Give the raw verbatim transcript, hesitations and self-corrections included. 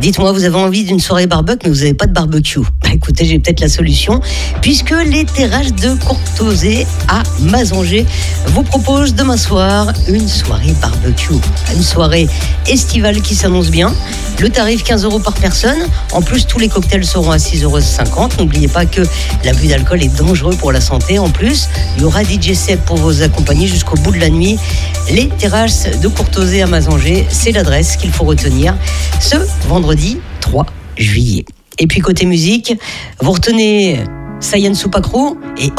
Dites-moi, vous avez envie d'une soirée barbecue, mais vous n'avez pas de barbecue. Bah écoutez, j'ai peut-être la solution, puisque les terrasses de Courtosé à Mazanger vous proposent demain soir une soirée barbecue. Une soirée estivale qui s'annonce bien. Le tarif quinze euros par personne. En plus, tous les cocktails seront à six euros cinquante. N'oubliez pas que l'abus d'alcool est dangereux pour la santé. En plus, il y aura D J set pour vous accompagner jusqu'au bout de la nuit. Les terrasses de Courtosé à Mazanger, c'est l'adresse qu'il faut retenir ce vendredi trois juillet. Et puis côté musique, vous retenez Sayan Supakru et